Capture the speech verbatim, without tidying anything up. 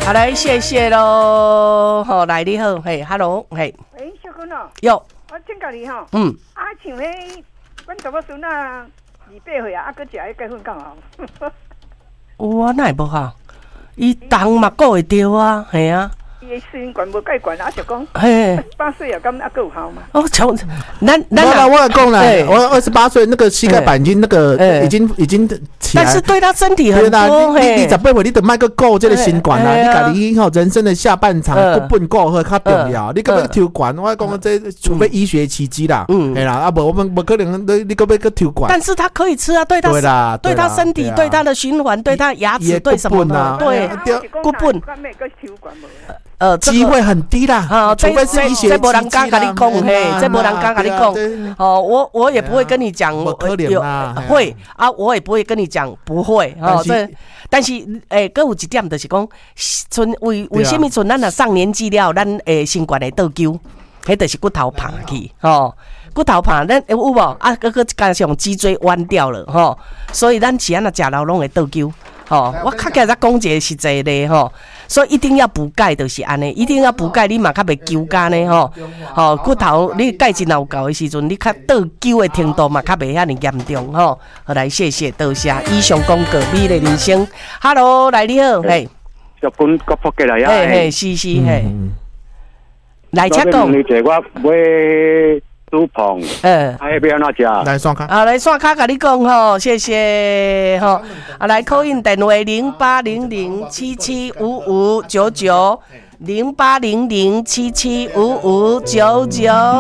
好来，谢谢喽。好，来你好，嘿 ，hello， 嘿。 喂，小君哦。 有。 我请教你吼。 嗯。 啊，像迄，阮查某孙啊，二八岁啊，啊，佮食迄结婚刚好。 哇，那也不好。伊动嘛顾会着啊，系啊。 伊的心管无介管啊，就讲， 嘿， 八岁啊，咁啊够有效嘛？ 哦，从咱咱我我讲了，我二十八岁那个膝盖板已经那个已经已经起来， 但是对他身体很多。 你你十八岁你得卖个顾这个心管啦，你家己以后人生的下半场不笨顾好较重要。你个要抽管，我讲这除非医学奇迹啦，嗯，系啦，啊不我们不可能你你个要个抽管。 但是他可以吃啊，对他对啦， 对他身体，对他的循环，对他牙齿，对什么的，对，骨本。呃， 机会很低啦， 啊， 除非是医学奇迹啦。 这没人敢跟你讲，嘿，这没人敢跟你讲。哦，我我也不会跟你讲， 我可怜啦， 会啊，我也不会跟你讲不会。哦，这但是诶，搁有一点就是讲，存为为什么存咱若上年纪了，咱诶心血会倒揪，迄就是骨头胖去，吼。骨头胖，咱有无啊？搁搁加上脊椎弯掉了，吼，所以咱是安那食老拢会倒揪。吼，我较加再讲一个实在的吼，所以一定要补钙，就是安尼，一定要补钙，你嘛较袂揪干呢吼。吼，骨头你钙质有够的时阵，你较倒揪的程度嘛较袂遐尼严重吼。好来，谢谢多谢，以上讲过美的人生。Hello， 来你好，嘿。 小军国福过来呀。 嘿嘿，是是嘿。来请讲。 你这我买。猪棚，嗯，还要不要那家？ 来刷卡， 啊，来刷卡，跟你讲吼，谢谢吼，啊，来call in电话零八零零七七五五九九，零八零零七七五五九九。